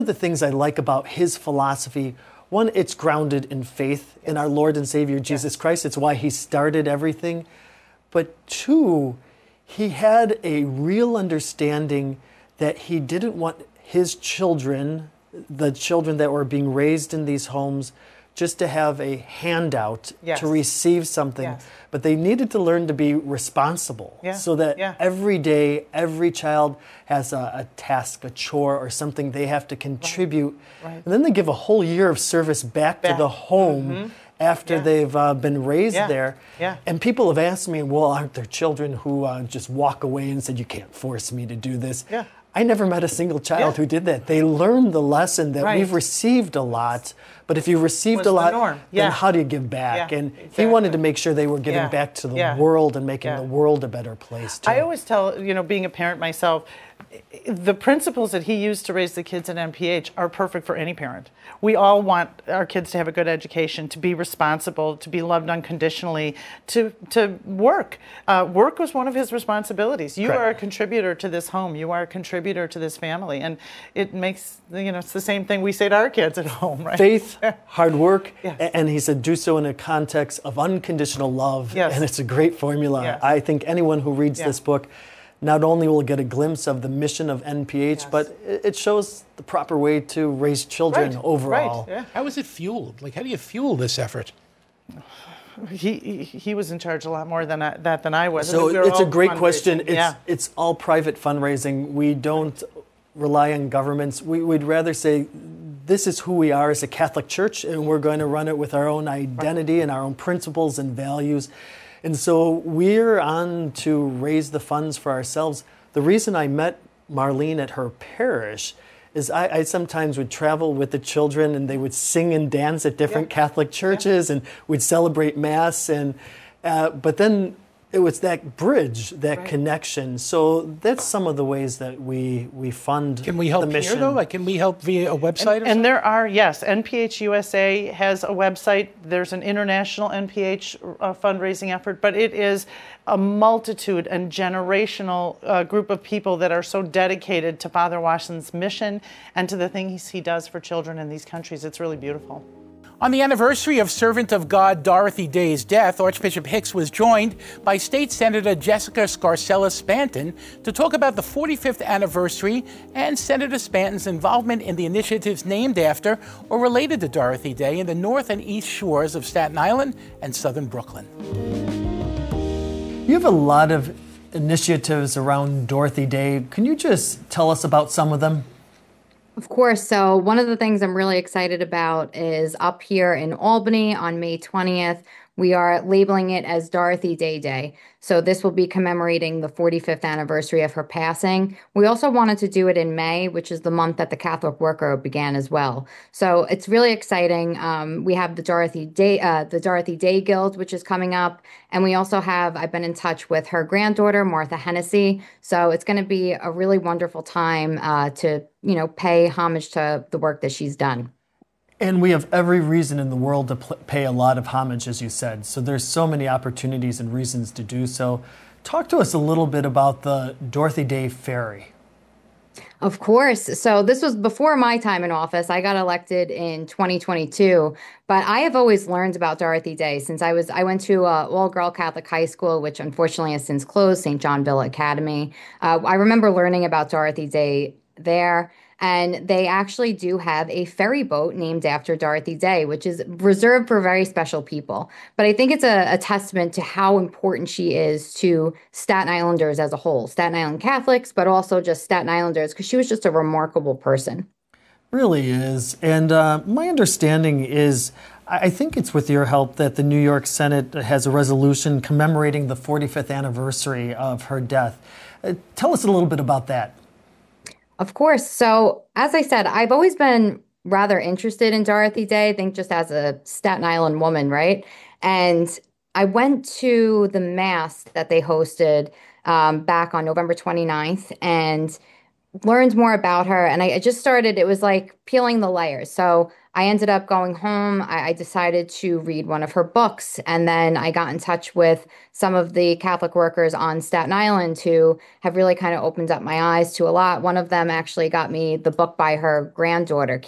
of the things I like about his philosophy, one, it's grounded in faith in our Lord and Savior Jesus Christ. It's why he started everything. But two, he had a real understanding that he didn't want his children, the children that were being raised in these homes, just to have a handout to receive something, but they needed to learn to be responsible so that every day, every child has a task, a chore, or something they have to contribute. And then they give a whole year of service back to the home after they've been raised there. And people have asked me, well, aren't there children who just walk away and said, you can't force me to do this? I never met a single child who did that. They learned the lesson that we've received a lot, but if you received a lot, then how do you give back? And he wanted to make sure they were giving back to the world and making the world a better place too. I always tell, being a parent myself, the principles that he used to raise the kids at NPH are perfect for any parent. We all want our kids to have a good education, to be responsible, to be loved unconditionally, to work. Work was one of his responsibilities. You are a contributor to this home. You are a contributor to this family. And it makes, it's the same thing we say to our kids at home, right? Faith, hard work, and he said do so in a context of unconditional love. And it's a great formula. I think anyone who reads this book not only will get a glimpse of the mission of NPH, but it shows the proper way to raise children overall. How is it fueled? Like, how do you fuel this effort? He was in charge a lot more than I was. So it's a great question. It's all private fundraising. We don't rely on governments. We'd rather say this is who we are as a Catholic Church, and we're going to run it with our own identity and our own principles and values. And so we're on to raise the funds for ourselves. The reason I met Marlene at her parish is I sometimes would travel with the children and they would sing and dance at different Catholic churches and we'd celebrate Mass. And but then it was that bridge, that connection. So that's some of the ways that we fund. Can we help the mission. here, though? Like, can we help via a website? And there are, NPH USA has a website. There's an international NPH fundraising effort, but it is a multitude and generational group of people that are so dedicated to Father Wassion's mission and to the things he does for children in these countries. It's really beautiful. On the anniversary of Servant of God Dorothy Day's death, Archbishop Hicks was joined by State Senator Jessica Scarcella Spanton to talk about the 45th anniversary and Senator Spanton's involvement in the initiatives named after or related to Dorothy Day in the north and east shores of Staten Island and southern Brooklyn. You have a lot of initiatives around Dorothy Day. Can you just tell us about some of them? Of course. So one of the things I'm really excited about is up here in Albany on May 20th. We are labeling it as Dorothy Day Day. So this will be commemorating the 45th anniversary of her passing. We also wanted to do it in May, which is the month that the Catholic Worker began as well. So it's really exciting. We have the Dorothy Day Guild, which is coming up. And we also have, I've been in touch with her granddaughter, Martha Hennessy. So it's going to be a really wonderful time to, pay homage to the work that she's done. And we have every reason in the world to pay a lot of homage, as you said. So there's so many opportunities and reasons to do so. Talk to us a little bit about the Dorothy Day Ferry. Of course. So this was before my time in office. I got elected in 2022, but I have always learned about Dorothy Day since I went to all-girl Catholic high school, which unfortunately has since closed, St. John Villa Academy. I remember learning about Dorothy Day there. And they actually do have a ferry boat named after Dorothy Day, which is reserved for very special people. But I think it's a testament to how important she is to Staten Islanders as a whole, Staten Island Catholics, but also just Staten Islanders, because she was just a remarkable person. Really is. And my understanding is, I think it's with your help that the New York Senate has a resolution commemorating the 45th anniversary of her death. Tell us a little bit about that. Of course. So, as I said, I've always been rather interested in Dorothy Day, I think just as a Staten Island woman, right? And I went to the Mass that they hosted back on November 29th and learned more about her. And I just started, it was like peeling the layers. So I ended up going home. I decided to read one of her books. And then I got in touch with some of the Catholic workers on Staten Island who have really kind of opened up my eyes to a lot. One of them actually got me the book by her granddaughter,